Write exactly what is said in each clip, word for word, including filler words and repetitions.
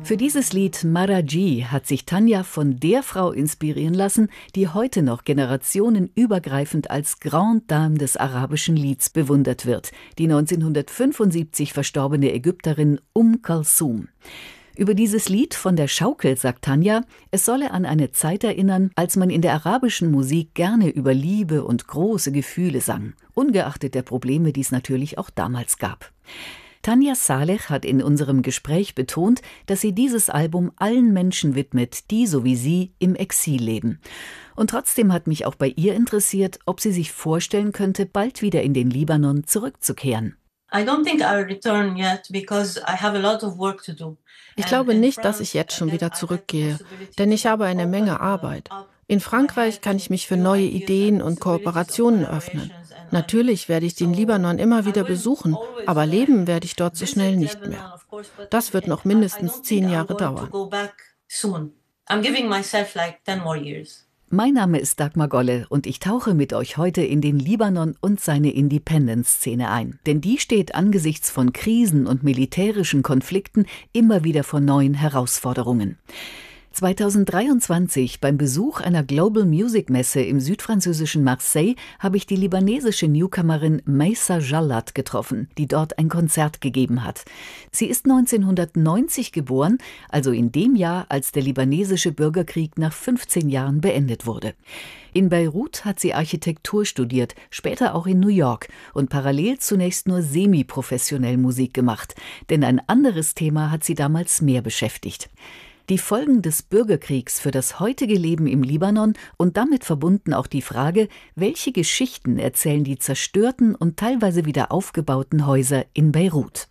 Für dieses Lied Maraji hat sich Tanja von der Frau inspirieren lassen, die heute noch generationenübergreifend als Grande Dame des arabischen Lieds bewundert wird, die neunzehnhundertfünfundsiebzig verstorbene Ägypterin Kulthum. Über dieses Lied von der Schaukel sagt Tanja, es solle an eine Zeit erinnern, als man in der arabischen Musik gerne über Liebe und große Gefühle sang, ungeachtet der Probleme, die es natürlich auch damals gab. Tanja Saleh hat in unserem Gespräch betont, dass sie dieses Album allen Menschen widmet, die, so wie sie, im Exil leben. Und trotzdem hat mich auch bei ihr interessiert, ob sie sich vorstellen könnte, bald wieder in den Libanon zurückzukehren. Ich glaube nicht, dass ich jetzt schon wieder zurückgehe, denn ich habe eine Menge Arbeit. In Frankreich kann ich mich für neue Ideen und Kooperationen öffnen. Natürlich werde ich den Libanon immer wieder besuchen, aber leben werde ich dort so schnell nicht mehr. Das wird noch mindestens zehn Jahre dauern. Mein Name ist Dagmar Golle und ich tauche mit euch heute in den Libanon und seine Independence-Szene ein. Denn die steht angesichts von Krisen und militärischen Konflikten immer wieder vor neuen Herausforderungen. zweitausenddreiundzwanzig beim Besuch einer Global Music Messe im südfranzösischen Marseille habe ich die libanesische Newcomerin Mayssa Jallat getroffen, die dort ein Konzert gegeben hat. Sie ist neunzehnhundertneunzig geboren, also in dem Jahr, als der libanesische Bürgerkrieg nach fünfzehn Jahren beendet wurde. In Beirut hat sie Architektur studiert, später auch in New York und parallel zunächst nur semi-professionell Musik gemacht, denn ein anderes Thema hat sie damals mehr beschäftigt. Die Folgen des Bürgerkriegs für das heutige Leben im Libanon und damit verbunden auch die Frage, welche Geschichten erzählen die zerstörten und teilweise wieder aufgebauten Häuser in Beirut.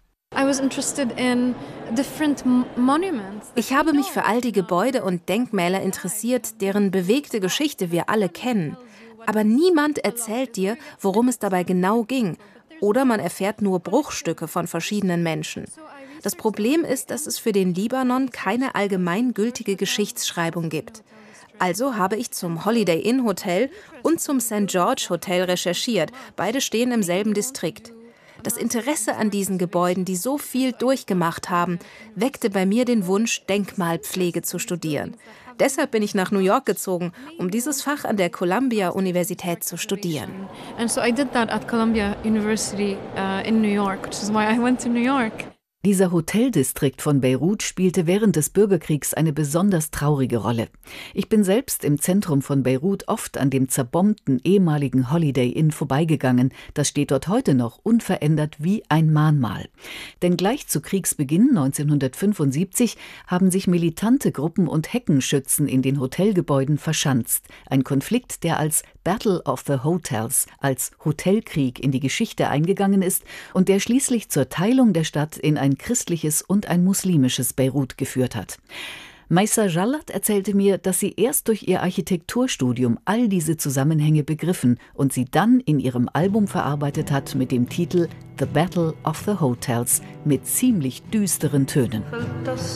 Ich habe mich für all die Gebäude und Denkmäler interessiert, deren bewegte Geschichte wir alle kennen. Aber niemand erzählt dir, worum es dabei genau ging. Oder man erfährt nur Bruchstücke von verschiedenen Menschen. Das Problem ist, dass es für den Libanon keine allgemeingültige Geschichtsschreibung gibt. Also habe ich zum Holiday Inn Hotel und zum Saint George Hotel recherchiert. Beide stehen im selben Distrikt. Das Interesse an diesen Gebäuden, die so viel durchgemacht haben, weckte bei mir den Wunsch, Denkmalpflege zu studieren. Deshalb bin ich nach New York gezogen, um dieses Fach an der Columbia-Universität zu studieren. And so I did that at Columbia University uh, in New York, which is why I went to New York. Dieser Hoteldistrikt von Beirut spielte während des Bürgerkriegs eine besonders traurige Rolle. Ich bin selbst im Zentrum von Beirut oft an dem zerbombten ehemaligen Holiday Inn vorbeigegangen. Das steht dort heute noch unverändert wie ein Mahnmal. Denn gleich zu Kriegsbeginn neunzehnhundertfünfundsiebzig haben sich militante Gruppen und Heckenschützen in den Hotelgebäuden verschanzt. Ein Konflikt, der als Battle of the Hotels, als Hotelkrieg in die Geschichte eingegangen ist und der schließlich zur Teilung der Stadt in ein christliches und ein muslimisches Beirut geführt hat. Mayssa Jallat erzählte mir, dass sie erst durch ihr Architekturstudium all diese Zusammenhänge begriffen und sie dann in ihrem Album verarbeitet hat mit dem Titel The Battle of the Hotels mit ziemlich düsteren Tönen.